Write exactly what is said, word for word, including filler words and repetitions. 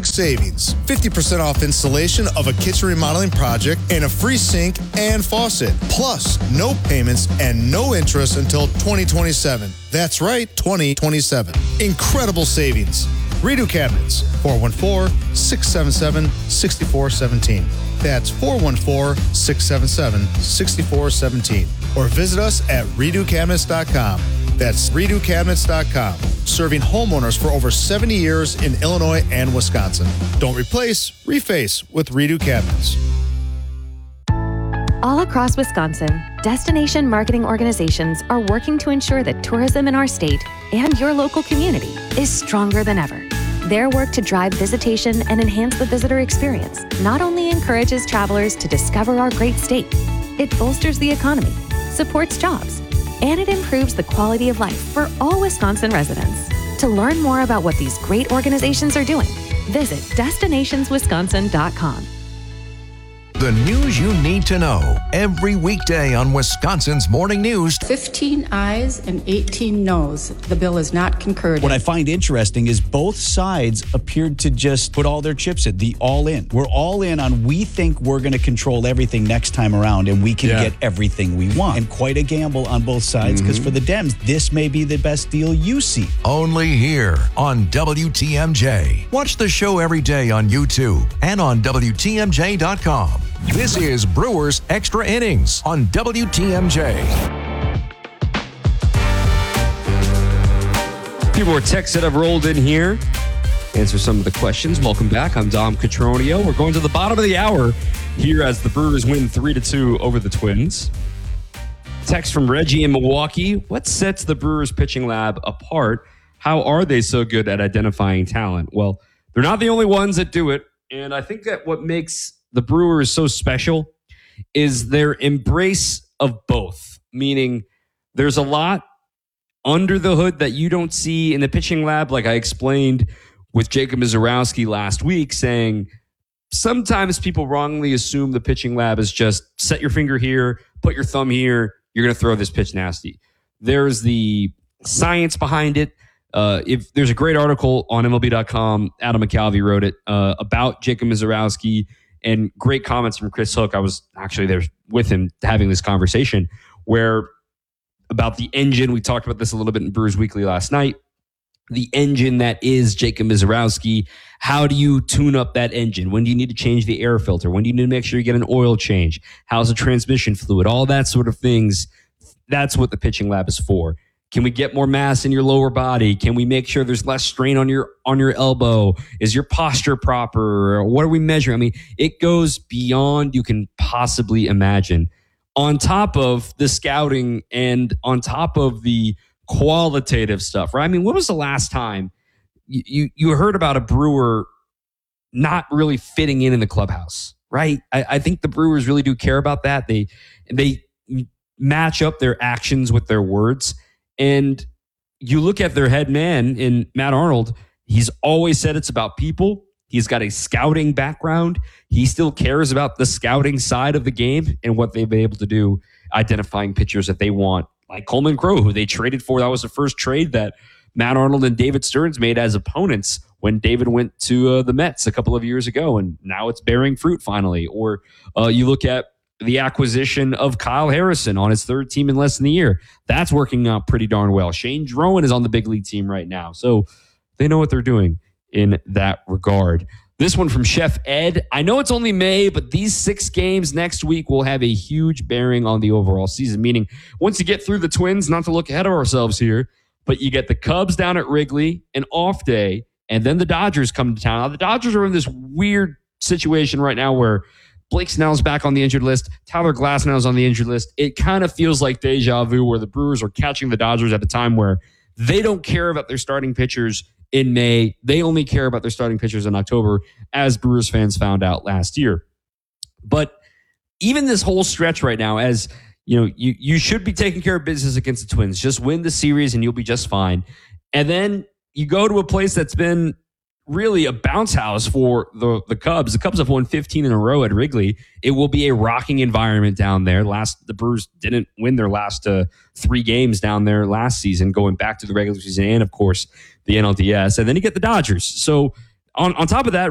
big savings. fifty percent off installation of a kitchen remodeling project and a free sink and faucet. Plus, no payments and no interest until twenty twenty-seven. That's right, twenty twenty-seven. Incredible savings. Redo Cabinets, four one four, six seven seven, six four one seven. That's four one four, six seven seven, six four one seven. Or visit us at redo cabinets dot com. That's redo cabinets dot com. Serving homeowners for over seventy years in Illinois and Wisconsin. Don't replace, reface with Redo Cabinets. All across Wisconsin, destination marketing organizations are working to ensure that tourism in our state and your local community is stronger than ever. Their work to drive visitation and enhance the visitor experience not only encourages travelers to discover our great state, it bolsters the economy, supports jobs, and it improves the quality of life for all Wisconsin residents. To learn more about what these great organizations are doing, visit destinations wisconsin dot com. The news you need to know every weekday on Wisconsin's Morning News. fifteen ayes and eighteen noes. The bill is not concurred. What I find interesting is both sides appeared to just put all their chips in, the all in. We're all in on we think we're going to control everything next time around and we can yeah. get everything we want. And quite a gamble on both sides because mm-hmm. for the Dems, this may be the best deal you see. Only here on W T M J. Watch the show every day on YouTube and on W T M J dot com. This is Brewers Extra Innings on W T M J. A few more texts that have rolled in here. Answer some of the questions. Welcome back. I'm Dom Catronio. We're going to the bottom of the hour here as the Brewers win three to two over the Twins. Text from Reggie in Milwaukee. What sets the Brewers pitching lab apart? How are they so good at identifying talent? Well, they're not the only ones that do it. And I think that what makes the Brewers so special is their embrace of both, meaning there's a lot under the hood that you don't see in the pitching lab, like I explained with Jacob Misiorowski last week, saying sometimes people wrongly assume the pitching lab is just set your finger here, put your thumb here, you're going to throw this pitch nasty. There's the science behind it. Uh, if there's a great article on M L B dot com, Adam McCalvey wrote it uh, about Jacob Misiorowski, and great comments from Chris Hook. I was actually there with him having this conversation where about the engine. We talked about this a little bit in Brewers Weekly last night. The engine that is Jacob Misiorowski. How do you tune up that engine? When do you need to change the air filter? When do you need to make sure you get an oil change? How's the transmission fluid? All that sort of things. That's what the pitching lab is for. Can we get more mass in your lower body? Can we make sure there's less strain on your on your elbow? Is your posture proper? What are we measuring? I mean, it goes beyond you can possibly imagine. On top of the scouting and on top of the qualitative stuff, right? I mean, when was the last time you, you, you heard about a Brewer not really fitting in in the clubhouse, right? I, I think the Brewers really do care about that. They they match up their actions with their words. And you look at their head man in Matt Arnold, he's always said it's about people. He's got a scouting background. He still cares about the scouting side of the game and what they've been able to do, identifying pitchers that they want, like Coleman Crowe, who they traded for. That was the first trade that Matt Arnold and David Stearns made as opponents when David went to uh, the Mets a couple of years ago, and now it's bearing fruit finally. Or uh, you look at the acquisition of Kyle Harrison on his third team in less than a year. That's working out pretty darn well. Shane Drowan is on the big league team right now. So they know what they're doing in that regard. This one from Chef Ed. I know it's only May, but these six games next week will have a huge bearing on the overall season. Meaning, once you get through the Twins, not to look ahead of ourselves here, but you get the Cubs down at Wrigley, an off day, and then the Dodgers come to town. Now, the Dodgers are in this weird situation right now where Blake Snell's back on the injured list. Tyler Glasnow's on the injured list. It kind of feels like deja vu where the Brewers are catching the Dodgers at a time where they don't care about their starting pitchers in May. They only care about their starting pitchers in October, as Brewers fans found out last year. But even this whole stretch right now, as you know, you, you should be taking care of business against the Twins. Just win the series and you'll be just fine. And then you go to a place that's been really a bounce house for the, the Cubs. The Cubs have won fifteen in a row at Wrigley. It will be a rocking environment down there. Last the Brewers didn't win their last uh, three games down there last season, going back to the regular season and, of course, the N L D S. And then you get the Dodgers. So on, on top of that,